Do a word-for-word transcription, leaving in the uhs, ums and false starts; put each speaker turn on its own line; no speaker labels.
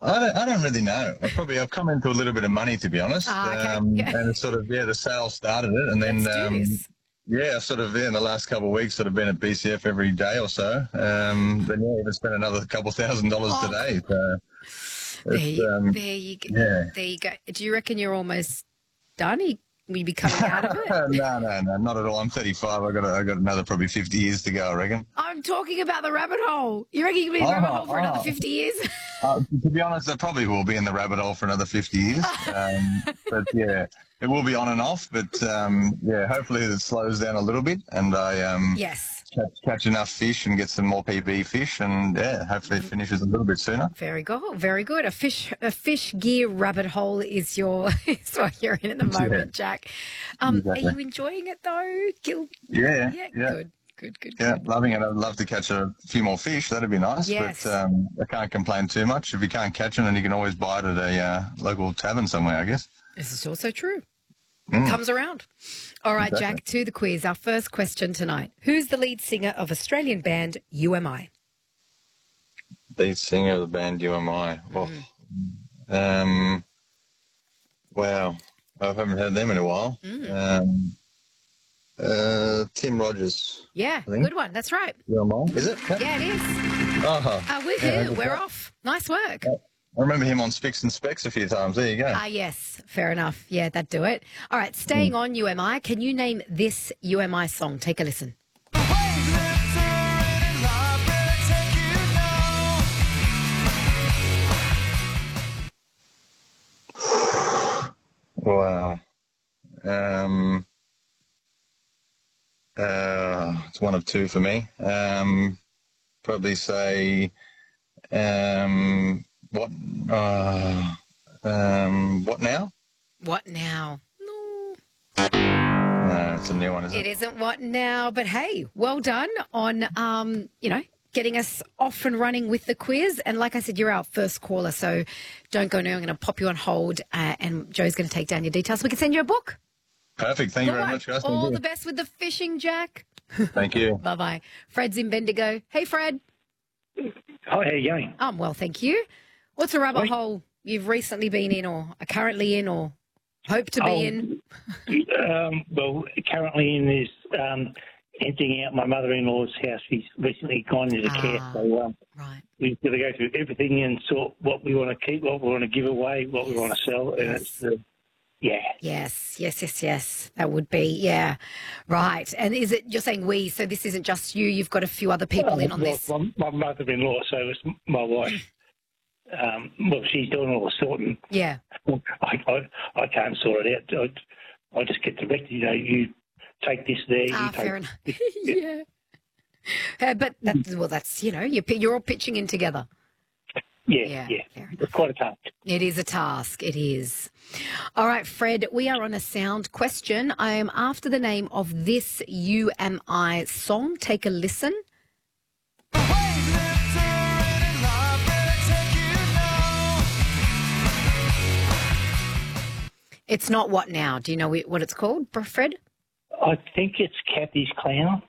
I don't, I don't really know. I probably I've come into a little bit of money, to be honest.
Ah, okay.
Um,
Yeah.
and it's sort of yeah, the sales started it, and then
Let's do
um,
this.
yeah, sort of yeah, in the last couple of weeks, sort of been at B C F every day or so. Um, then yeah, even spent another couple thousand dollars
Oh,
today. So
There
it's,
you,
um,
there you go.
yeah.
There you go. Do you reckon you're almost done? You- Will you be coming out of it?
no, no, no, not at all. I'm thirty-five. I got a, I got another probably fifty years to go, I reckon.
I'm talking about the rabbit hole. You reckon you can be in the
Oh,
rabbit hole for another
oh.
fifty years?
Uh, to be honest, I probably will be in the rabbit hole for another fifty years. Um, but yeah, it will be on and off. But um, yeah, hopefully it slows down a little bit, and I um,
Yes.
catch, catch enough fish and get some more P B fish, and yeah, hopefully it finishes a little bit sooner.
Very good. Very good. A fish a fish gear rabbit hole is your is what you're in at the moment,
Yeah.
Jack. Um,
Exactly.
Are you enjoying it though? Gil?
Yeah,
Yeah,
yeah.
good. Good, good,
Yeah,
good.
loving it. I'd love to catch a few more fish. That'd be nice.
Yes.
But um, I can't complain too much. If you can't catch them, then you can always buy it at a uh, local tavern somewhere, I guess.
This is also true.
Mm.
Comes around. All right,
Exactly.
Jack, to the quiz. Our first question tonight. Who's the lead singer of Australian band U M I?
Lead singer of the band U M I. Oh. Um, wow. I haven't heard them in a while. Um, uh, Tim Rogers.
Yeah,
think.
good one. That's right.
U M I. Is it?
Yeah, it is.
Oh,
Uh, we're
yeah,
here.
I
We're
just-
off. Nice work.
I remember him on Spicks and Specs a few times. There you go.
Ah, yes. Fair enough. Yeah, that'd do it. All right, staying on U M I, can you name this U M I song? Take a listen.
Wow. Um, uh, it's one of two for me. Um, probably say, um, what, uh, um, what now?
What now? No,
No, it's a new one, isn't
it
it?
isn't what now, but hey, well done on, um, you know, getting us off and running with the quiz. And like I said, you're our first caller, so don't go now. I'm going to pop you on hold, uh, and Joe's going to take down your details. We can send you a book.
Perfect. Thank you
All
very
right.
much, guys.
All
Thank
the
you.
best with the fishing, Jack.
Thank you.
Bye-bye. Fred's in Bendigo. Hey, Fred.
Hi, how you going?
I'm well, thank you. What's a rabbit
Hi.
hole you've recently been in or are currently in or hope to be
Oh,
in?
Um, well, currently in this um, emptying out my mother-in-law's house. She's recently gone into care,
Ah.
so um,
Right.
we've got to go through everything and sort what we want to keep, what we want to give away, what we want to sell, and
Yes.
it's uh, yeah.
Yes, yes, yes, yes. That would be, yeah. Right. And is it, you're saying we, so this isn't just you, you've got a few other people in on
well,
this.
My, my mother-in-law, so it's my wife. Um, well, she's doing all the sorting.
Yeah.
I, I, I can't sort it out. I, I just get directed. You know, you take this there.
Ah,
you take
fair enough. yeah. Uh, but that's, well, that's, you know, you're, pi- you're all pitching in together.
Yeah,
Yeah,
yeah.
fair enough.
It's quite a task.
It is a task. It is. All right, Fred, we are on a sound question. I am after the name of this U M I song. Take a listen. It's not what now? Do you know what it's called, Fred?
I think it's Kathy's Clown.